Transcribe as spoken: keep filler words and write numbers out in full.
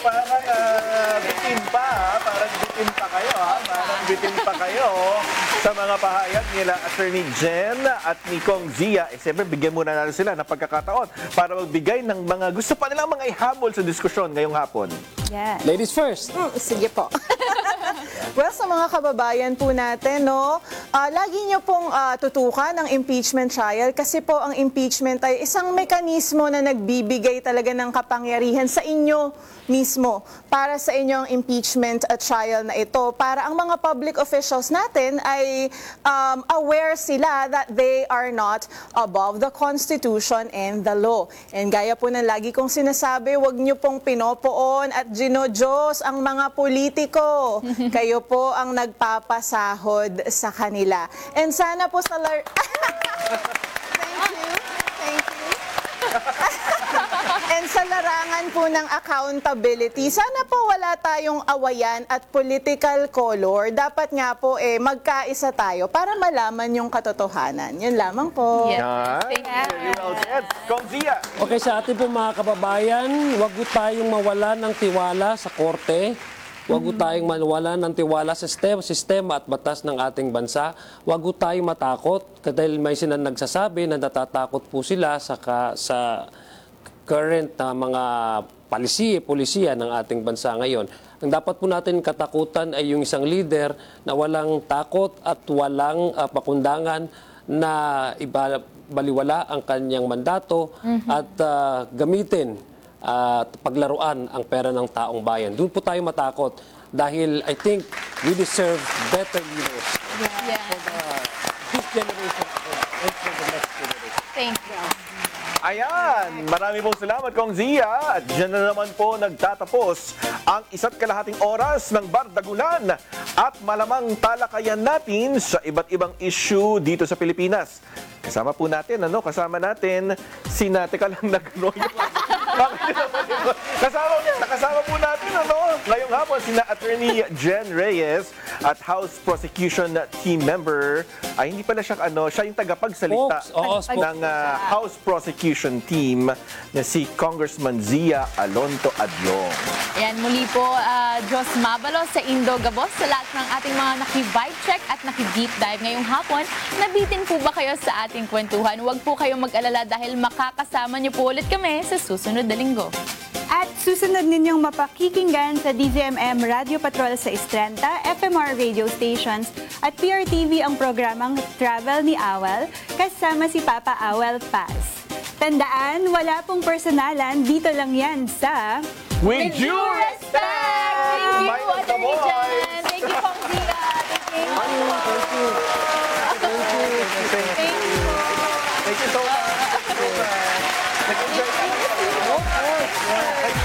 parang uh, bitin pa, ha? Parang bitin pa kayo, ha? Parang bitin pa kayo sa mga pahayag nila Attorney Jen at ni Kong Zia. Eh, siyempre, bigyan muna natin sila ng pagkakataon para magbigay ng mga gusto pa nilang mga ihabol sa diskusyon ngayong hapon. Yes. Ladies first. Mm, sige po. Well, sa mga kababayan po natin, no, ah, lagi niyo pong ah, tutukan ang impeachment trial kasi po ang impeachment ay isang mekanismo na nagbibigay talaga ng kapangyarihan sa inyo mismo para sa inyong impeachment at trial na ito. Para ang mga public officials natin ay um, aware sila that they are not above the Constitution and the law. And gaya po ng lagi kong sinasabi, huwag niyo pong pinopoon at ginodiyos ang mga politiko. Kayo po ang nagpapasahod sa kanila. And sana po sa... lar- Thank you. Thank you. And sa larangan po ng accountability, sana po wala tayong awayan at political color. Dapat nga po eh, magkaisa tayo para malaman yung katotohanan. Yun lamang po. Yes. Yan. Thank Very well said. Kong Zia. Okay, sa ating po mga kababayan, wag po tayong mawala ng tiwala sa korte. Wag po tayong mawala ng tiwala sa sistema, sistema at batas ng ating bansa. Wag po tayong matakot dahil may silang nagsasabi na natatakot po sila sa, ka, sa current na mga palisiye, polisiya ng ating bansa ngayon. Ang dapat po natin katakutan ay yung isang leader na walang takot at walang uh, pakundangan na ibaliwala ang kanyang mandato mm-hmm. at uh, gamitin at uh, paglaruan ang pera ng taong bayan. Doon po tayo matakot dahil I think we deserve better leaders Yeah. for the, this generation and for the next generation. Thank you. Ayan, marami pong salamat Kong Zia. At dyan na naman po nagtatapos ang isa't kalahating oras ng Bardagulan at malamang talakayan natin sa iba't ibang issue dito sa Pilipinas. Kasama po natin, ano, kasama natin si Teka lang nag-ano yung... kasama, nakasama po natin, ano, ngayong hapon, sina Attorney Jen Reyes at House Prosecution Team Member. Ay, hindi pala siya, ano, siya yung tagapagsalita Spokes, oo, spokes. ng uh, House Prosecution Team na si Congressman Zia Alonto Adyong. Ayan, muli po, uh, Diyos Mabalos sa Indo Gabos, sa lahat ng ating mga naki-vibe check at naki-deep dive ngayong hapon. Nabitin po ba kayo sa ating kwentuhan? Huwag po kayong mag-alala dahil makakasama niyo po ulit kami sa susunod na linggo. At susunod ninyong mapakikinggan sa D Z M M Radio Patrol sa Istrenta, F M R radio stations at P R T V ang programang Travel ni Awel kasama si Papa Awel Paz. Tandaan, wala pong personalan, dito lang yan sa... With due respect! Thank you, Michael Attorney Taboy! Jen. Thank you, Kong Zia. Thank you. Thank you. Thank you. Thank you. Thank you. Thank you so much. Nag-enjoy ka. Of course. Yeah.